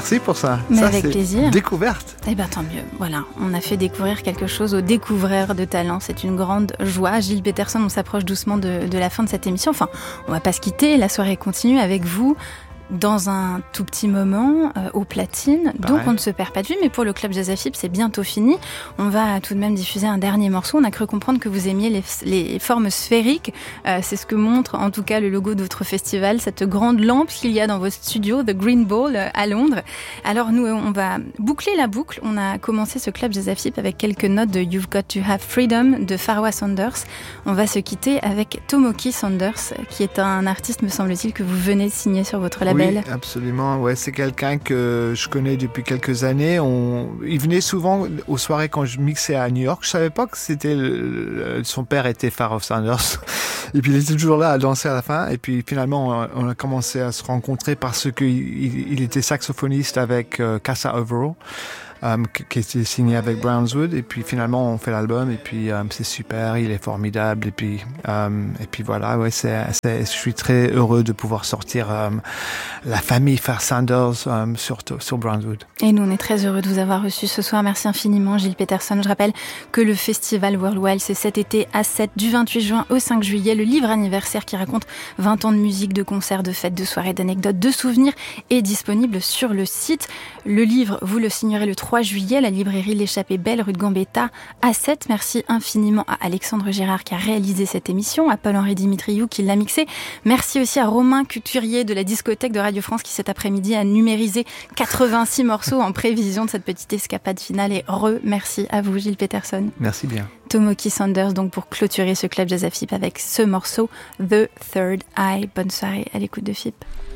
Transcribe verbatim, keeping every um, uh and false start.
merci pour ça. Mais ça, avec c'est plaisir. Découverte. Eh bien, tant mieux. Voilà, on a fait découvrir quelque chose aux découvreurs de talent. C'est une grande joie. Gilles Peterson, on s'approche doucement de, de la fin de cette émission. Enfin, on va pas se quitter. La soirée continue avec vous. Dans un tout petit moment, euh, au platine, donc on ne se perd pas de vue, mais pour le Club Jazz F I B, c'est bientôt fini. On va tout de même diffuser un dernier morceau. On a cru comprendre que vous aimiez les, les formes sphériques. Euh, c'est ce que montre en tout cas le logo de votre festival, cette grande lampe qu'il y a dans vos studios, The Green Ball, euh, à Londres. Alors nous, on va boucler la boucle. On a commencé ce Club Jazz F I B avec quelques notes de You've Got to Have Freedom de Pharoah Sanders. On va se quitter avec Tomoki Sanders, qui est un artiste, me semble-t-il, que vous venez de signer sur votre label. Oui, absolument. Ouais, c'est quelqu'un que je connais depuis quelques années. On... Il venait souvent aux soirées quand je mixais à New York. Je savais pas que c'était le... son père était Pharoah Sanders. Et puis il était toujours là à danser à la fin. Et puis finalement, on a commencé à se rencontrer parce qu'il il était saxophoniste avec euh, Casa Overall. Um, qui était signé avec Brownswood, et puis finalement on fait l'album, et puis um, c'est super, il est formidable, et puis um, et puis voilà, ouais, c'est, c'est, je suis très heureux de pouvoir sortir um, la famille Pharoah Sanders um, sur sur Brownswood. Et nous on est très heureux de vous avoir reçu ce soir. Merci infiniment, Gilles Peterson. Je rappelle que le festival World Wild, c'est cet été à Sète, du vingt-huit juin au cinq juillet. Le livre anniversaire qui raconte vingt ans de musique, de concerts, de fêtes, de soirées, d'anecdotes, de souvenirs est disponible sur le site. Le livre, vous le signerez le trois juillet, la librairie L'Échappée Belle, rue de Gambetta, à Sète. Merci infiniment à Alexandre Gérard qui a réalisé cette émission, à Paul-Henri Dimitriou qui l'a mixé. Merci aussi à Romain Couturier de la discothèque de Radio France qui cet après-midi a numérisé quatre-vingt-six morceaux en prévision de cette petite escapade finale. Et re-merci à vous, Gilles Peterson. Merci bien. Tomoki Sanders, donc pour clôturer ce Club Jazz F I B avec ce morceau The Third Eye. Bonne soirée à l'écoute de F I B.